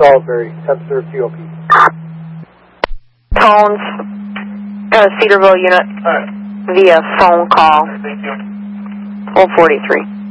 Salisbury, temp serve QOP. Tones, Cedarville unit, via phone call. Thank you. 043.